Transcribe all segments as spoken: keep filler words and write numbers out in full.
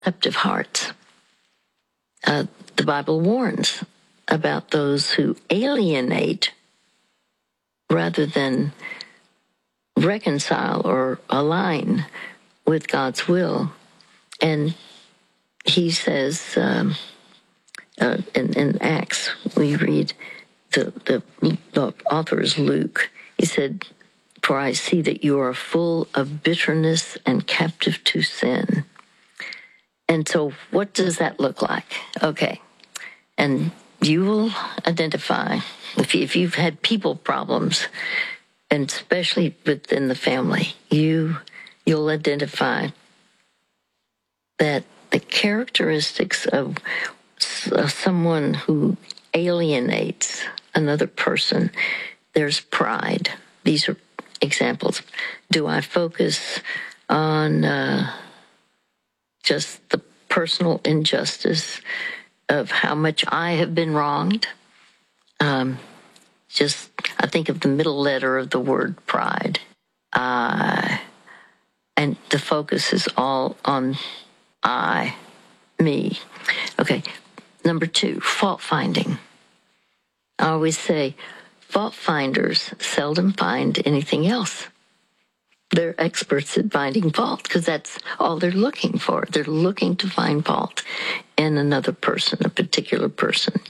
deceptive hearts. Uh, the Bible warns about those who alienate rather than reconcile or align with God's will. And he says um, uh, in, in Acts, we read, the, the, the author is Luke. He said, "For I see that you are full of bitterness and captive to sin." And so what does that look like? Okay. And you will identify, if, you, if you've had people problems, and especially within the family, you, you'll identify that the characteristics of someone who alienates another person, there's pride. These are examples. Do I focus on uh, just the personal injustice of how much I have been wronged? Um, just, I think of the middle letter of the word pride. Uh, and the focus is all on I, me. Okay, number two, fault finding. I always say, fault finders seldom find anything else. They're experts at finding fault because that's all they're looking for. They're looking to find fault in another person, a particular person.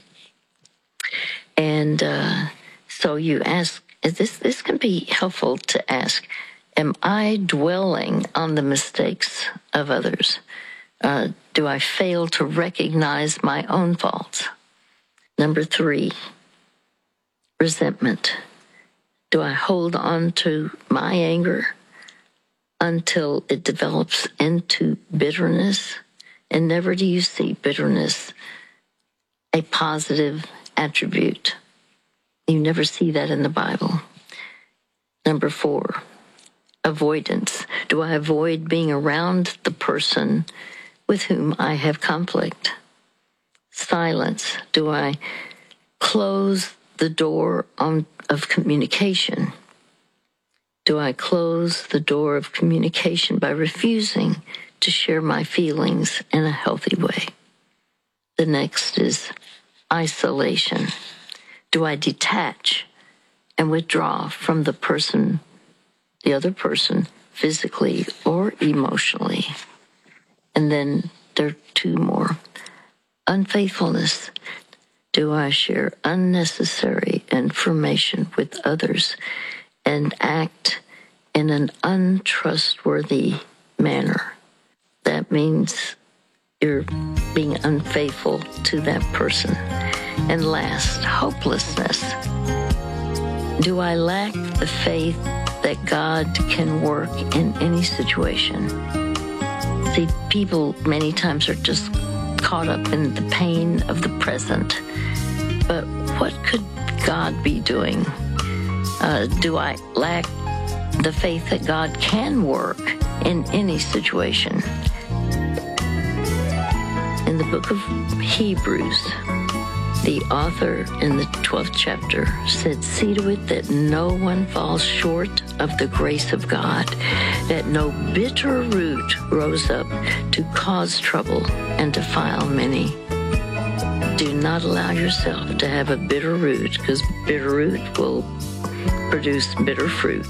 And uh, so you ask, is this, this can be helpful to ask, am I dwelling on the mistakes of others? Uh, do I fail to recognize my own faults? Number three, resentment. Do I hold on to my anger until it develops into bitterness? And never do you see bitterness a positive attribute. You never see that in the Bible. Number four, avoidance. Do I avoid being around the person with whom I have conflict? Silence. Do I close the door on, of communication? Do I close the door of communication by refusing to share my feelings in a healthy way? The next is isolation. Do I detach and withdraw from the person, the other person, physically or emotionally? And then there are two more. Unfaithfulness. Do I share unnecessary information with others and act in an untrustworthy manner? That means you're being unfaithful to that person. And last, hopelessness. Do I lack the faith that God can work in any situation? See, people many times are just caught up in the pain of the present. But what could God be doing? Uh, do I lack the faith that God can work in any situation? In the book of Hebrews, the author in the twelfth chapter said, "See to it that no one falls short of the grace of God, that no bitter root grows up to cause trouble and defile many." Do not allow yourself to have a bitter root, because bitter root will produce bitter fruit.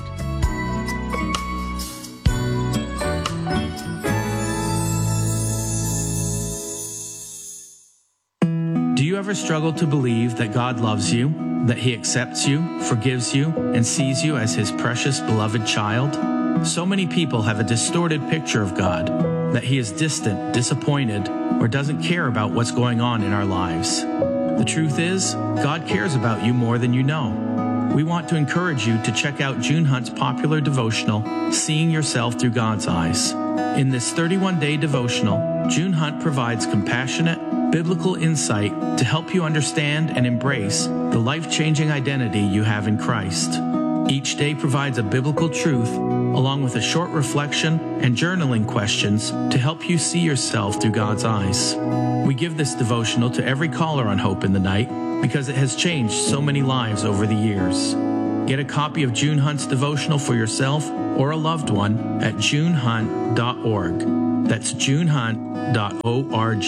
Do you ever struggle to believe that God loves you, that He accepts you, forgives you, and sees you as His precious, beloved child? So many people have a distorted picture of God, that He is distant, disappointed, or doesn't care about what's going on in our lives. The truth is, God cares about you more than you know. We want to encourage you to check out June Hunt's popular devotional, Seeing Yourself Through God's Eyes. In this thirty-one day devotional, June Hunt provides compassionate, biblical insight to help you understand and embrace the life-changing identity you have in Christ. Each day provides a biblical truth, along with a short reflection and journaling questions to help you see yourself through God's eyes. We give this devotional to every caller on Hope in the Night because it has changed so many lives over the years. Get a copy of June Hunt's devotional for yourself or a loved one at june hunt dot org. That's june hunt dot org.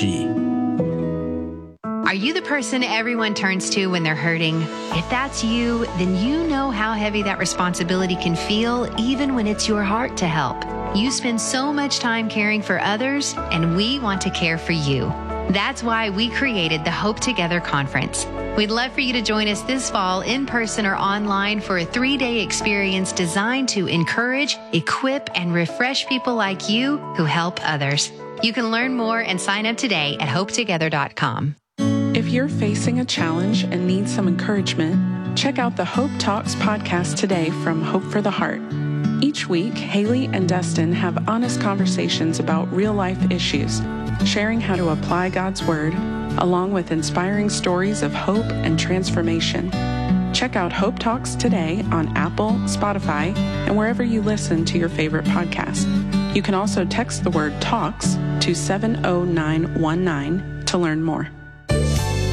Are you the person everyone turns to when they're hurting? If that's you, then you know how heavy that responsibility can feel, even when it's your heart to help. You spend so much time caring for others, and we want to care for you. That's why we created the Hope Together Conference. We'd love for you to join us this fall in person or online for a three-day experience designed to encourage, equip, and refresh people like you who help others. You can learn more and sign up today at hope together dot com. If you're facing a challenge and need some encouragement, check out the Hope Talks podcast today from Hope for the Heart. Each week, Haley and Dustin have honest conversations about real-life issues, sharing how to apply God's Word, along with inspiring stories of hope and transformation. Check out Hope Talks today on Apple, Spotify, and wherever you listen to your favorite podcast. You can also text the word TALKS to seven oh nine one nine to learn more.